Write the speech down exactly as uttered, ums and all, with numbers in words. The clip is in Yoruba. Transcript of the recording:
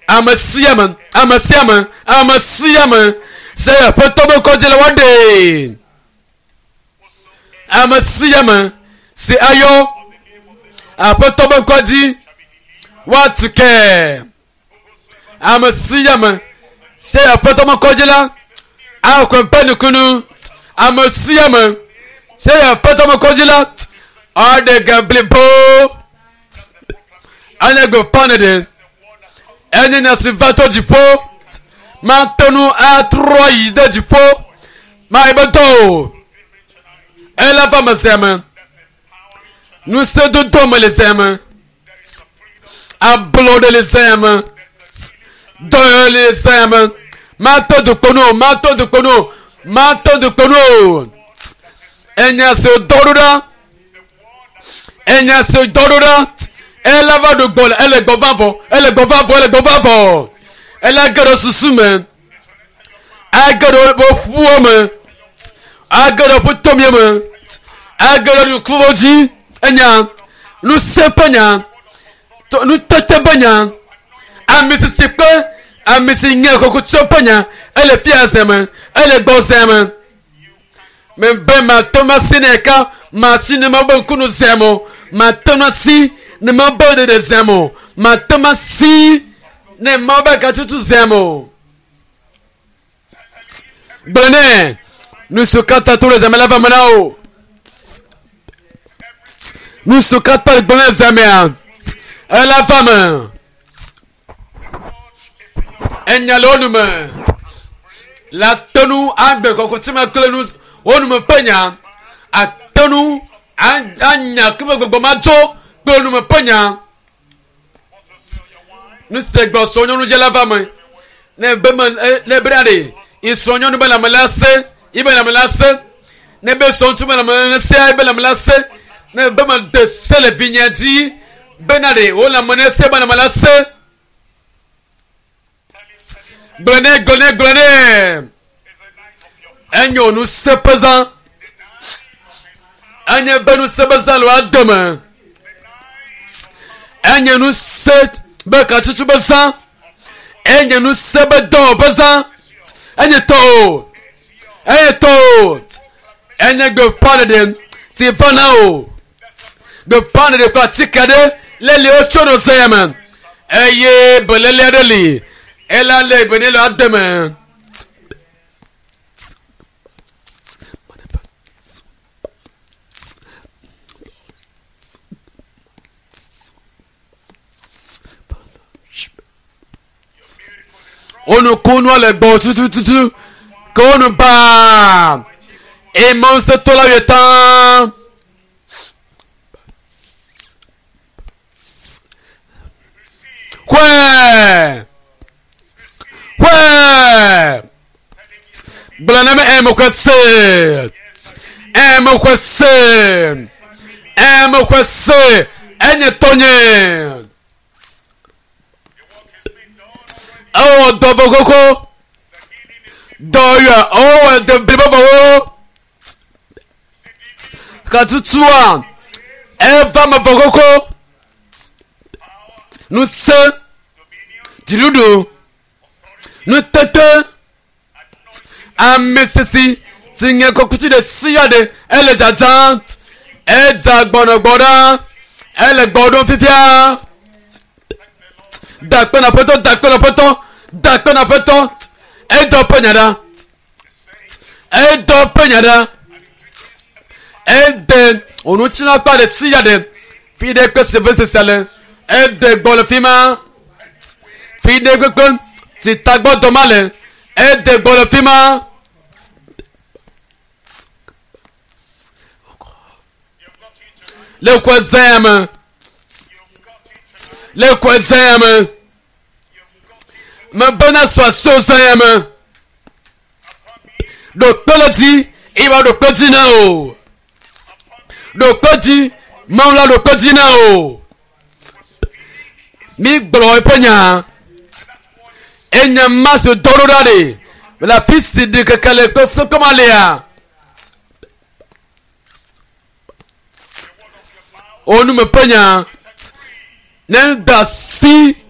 amasiama amasiama amasiama say potomo kojela one day amasiama si ayo apotomo koji what to care amasiama say apotomo kojela akwempenu kunu amasiama say apotomo kojela all the gambling po anagbo panade eni na sivato jipo ma tonu a troi de jipo ma ibato ela fama sema nous se de dom les sema ablode les sema do les sema ma to de kono ma to de kono ma to de kono enya se dorura enya se dorura ela va do gol ele go vavo ele go vavo ele go vavo ela garo susume agaro bo fuome agaro putomieme agaro kuoji enya nu sepanya to nu tetebanya a Mississippi a misinya ko kutsopanya ele fiasema ele gozema me be ma tomasineka ma sinema bo kunu zemo ma tomasi ne mabode de zemo ma tomasi ne mabaka tutu zemo bene nous sukata tous les amis lava manao nous sukata les bons amis à la femme enyalonume la tonu ambe kokotima klenus onume penya atonu anya kuma gbogbo majo onume penya nous te gbo sonyo nu je la femme ne bema le brade isonyo nu bela melase ibela melase ne be sontu bela melase ibela melase ne bema de sele vignadi benade o la menase bela melase glone glone glone enyo nu sepeza anya benu sepeza lo adama anya nu set beka tutu beza anya nu sebedo beza anya to anya to anya go panade si fanao go panade pratikade lele ochono zeman eye belele adeli ela le benelo adama onu kunu ale gbo tutu tutu konu ba e monster to la yetan kwe kwe blaname emo kwese emo kwese emo kwese enye tonye oh dobogoko doya oh de bibobo katutua eva mabogoko nous se diludo nous tete amesesi singe kokuti de siade ele jajant eza gbonogbora ele gbodun fifia dakpe na poto dakpe na poto dakpe na poto edo penyada edo penyada ede onuchina pa de siade fide pe se sale ede gbolo fima fide gbon ti tagbo domale ede gbolo fima le kwazama le kwazama ma bana so so zama do peloti iba do petina o do peti ma la do petina o mi gboro epenya enya maso dororade la piste de kakale ko komalia onu me penya nen da si